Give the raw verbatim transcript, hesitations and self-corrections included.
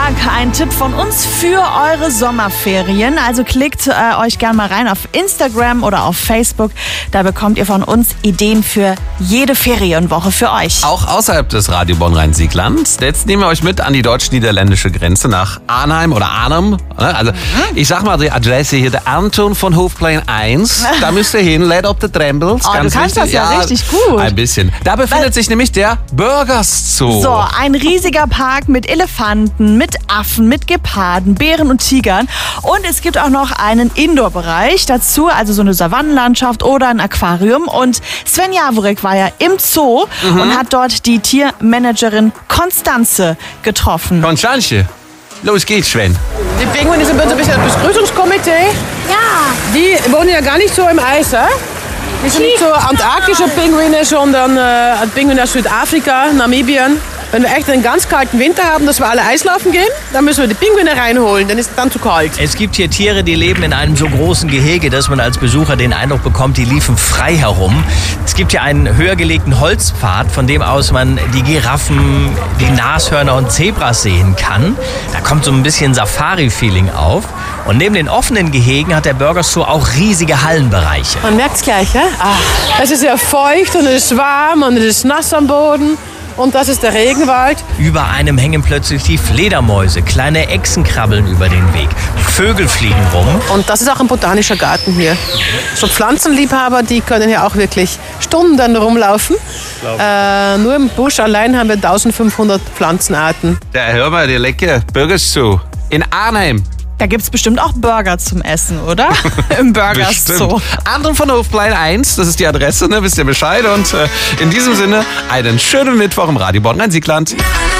Tag ein Tipp von uns für eure Sommerferien. Also klickt äh, euch gerne mal rein auf Instagram oder auf Facebook. Da bekommt ihr von uns Ideen für jede Ferienwoche für euch. Auch außerhalb des Radio Bonn-Rhein-Siegland. Jetzt nehmen wir euch mit an die deutsch-niederländische Grenze nach Arnhem oder Arnhem. Also mhm. ich sag mal die Adresse hier, der Anton von Hofplein eins. Da müsst ihr hin, Led op the Trembles. Oh, ganz du kannst wichtig. das ja, ja richtig gut. Ein bisschen. Da befindet Weil, sich nämlich der Burgers Zoo. So, ein riesiger Park mit Elefanten, mit Affen, mit Geparden, Bären und Tigern. Und es gibt auch noch einen Indoor-Bereich dazu, also so eine Savannenlandschaft oder ein Aquarium. Und Sven Jaworek war ja im Zoo mhm. und hat dort die Tiermanagerin Konstanze getroffen. Konstanze, los geht's, Sven. Die Pinguine sind ein bisschen das Begrüßungskomitee. Ja. Die wohnen ja gar nicht so im Eis, hè? Die sind nicht so antarktische Pinguine, sondern äh, Pinguine aus Südafrika, Namibien. Wenn wir echt einen ganz kalten Winter haben, dass wir alle Eislaufen gehen, dann müssen wir die Pinguine reinholen, dann ist es dann zu kalt. Es gibt hier Tiere, die leben in einem so großen Gehege, dass man als Besucher den Eindruck bekommt, die liefen frei herum. Es gibt hier einen höher gelegten Holzpfad, von dem aus man die Giraffen, die Nashörner und Zebras sehen kann. Da kommt so ein bisschen Safari-Feeling auf. Und neben den offenen Gehegen hat der Burgers Zoo auch riesige Hallenbereiche. Man merkt es gleich, hè? Ach, es ist ja feucht und es ist warm und es ist nass am Boden. Und das ist der Regenwald. Über einem hängen plötzlich die Fledermäuse. Kleine Echsen krabbeln über den Weg. Vögel fliegen rum. Und das ist auch ein botanischer Garten hier. So Pflanzenliebhaber, die können hier auch wirklich Stunden rumlaufen. Äh, nur im Busch allein haben wir eintausendfünfhundert Pflanzenarten. Da hör mal, die leckere Burgers Zoo in Arnhem. Da gibt's bestimmt auch Burger zum Essen, oder? Im Burgers Zoo. Anton von Hofplein eins, das ist die Adresse, ne? Wisst ihr Bescheid. Und äh, in diesem Sinne einen schönen Mittwoch im Radio Bonn-Rhein-Siegland.